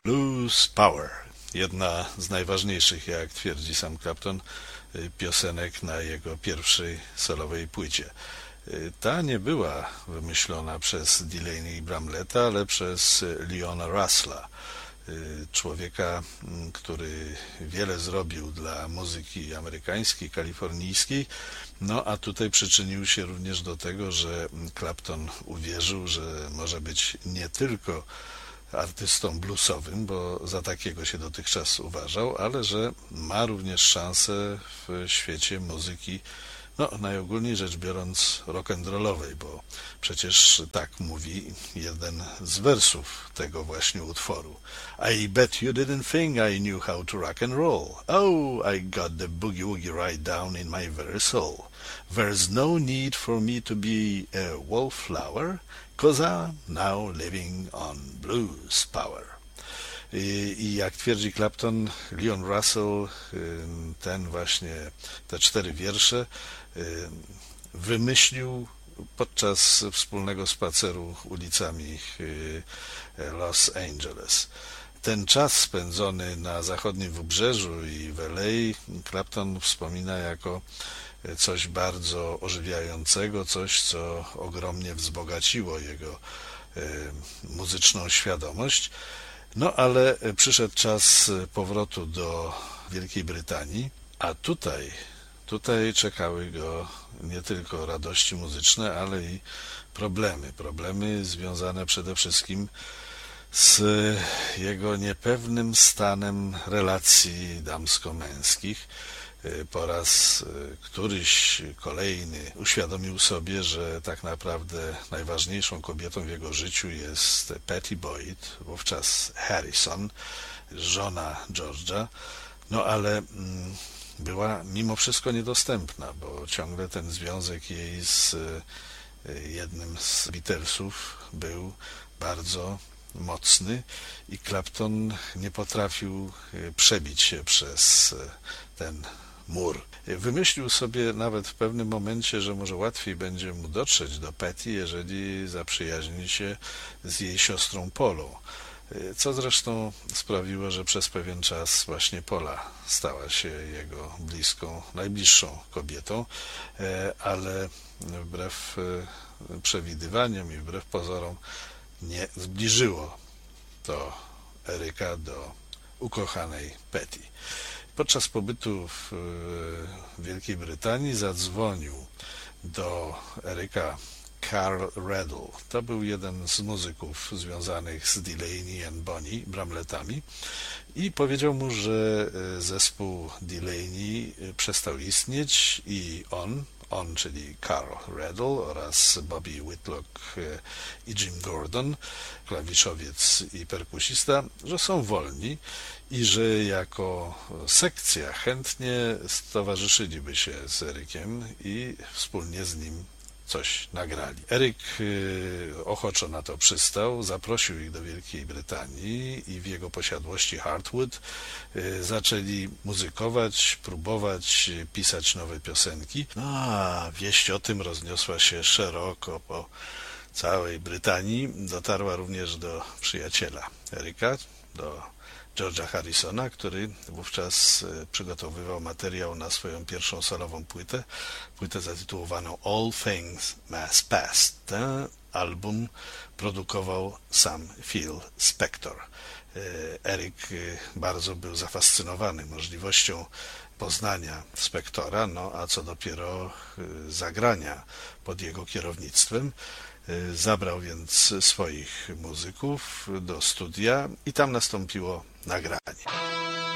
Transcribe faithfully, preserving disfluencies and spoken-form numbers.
Blues Power. Jedna z najważniejszych, jak twierdzi sam Clapton, piosenek na jego pierwszej solowej płycie. Ta nie była wymyślona przez Delaney i Bramletta, ale przez Leona Russella, człowieka, który wiele zrobił dla muzyki amerykańskiej, kalifornijskiej, no a tutaj przyczynił się również do tego, że Clapton uwierzył, że może być nie tylko artystą bluesowym, bo za takiego się dotychczas uważał, ale że ma również szansę w świecie muzyki, no najogólniej rzecz biorąc rock'n'rollowej, bo przecież tak mówi jeden z wersów tego właśnie utworu. I bet you didn't think I knew how to rock and roll. Oh, I got the boogie woogie right down in my very soul. There's no need for me to be a wallflower, 'cause I'm now living on blues power. I, I jak twierdzi Clapton, Leon Russell ten właśnie, te cztery wiersze wymyślił podczas wspólnego spaceru ulicami Los Angeles. Ten czas spędzony na zachodnim wybrzeżu i w L A Clapton wspomina jako coś bardzo ożywiającego, coś, co ogromnie wzbogaciło jego muzyczną świadomość. No ale przyszedł czas powrotu do Wielkiej Brytanii, a tutaj, tutaj czekały go nie tylko radości muzyczne, ale i problemy. Problemy związane przede wszystkim z jego niepewnym stanem relacji damsko-męskich. Po raz któryś kolejny uświadomił sobie, że tak naprawdę najważniejszą kobietą w jego życiu jest Pattie Boyd, wówczas Harrison, żona George'a, no ale była mimo wszystko niedostępna, bo ciągle ten związek jej z jednym z Beatlesów był bardzo mocny i Clapton nie potrafił przebić się przez ten mur. Wymyślił sobie nawet w pewnym momencie, że może łatwiej będzie mu dotrzeć do Patty, jeżeli zaprzyjaźni się z jej siostrą Polą, co zresztą sprawiło, że przez pewien czas właśnie Pola stała się jego bliską, najbliższą kobietą, ale wbrew przewidywaniom i wbrew pozorom nie zbliżyło to Eryka do ukochanej Patty. Podczas pobytu w Wielkiej Brytanii zadzwonił do Eryka Carl Riddle. To był jeden z muzyków związanych z Delaney and Bonnie, Bramlettami, i powiedział mu, że zespół Delaney przestał istnieć i on, on, czyli Carl Riddle oraz Bobby Whitlock i Jim Gordon, klawiszowiec i perkusista, że są wolni i że jako sekcja chętnie stowarzyszyliby się z Erykiem i wspólnie z nim coś nagrali. Eryk ochoczo na to przystał, zaprosił ich do Wielkiej Brytanii i w jego posiadłości Hartwood zaczęli muzykować, próbować pisać nowe piosenki. No, a wieść o tym rozniosła się szeroko po całej Brytanii. Dotarła również do przyjaciela Eryka, do George'a Harrisona, który wówczas przygotowywał materiał na swoją pierwszą solową płytę, płytę zatytułowaną All Things Must Pass. Ten album produkował sam Phil Spector. Eryk bardzo był zafascynowany możliwością poznania Spectora, no a co dopiero zagrania pod jego kierownictwem. Zabrał więc swoich muzyków do studia i tam nastąpiło nagranie.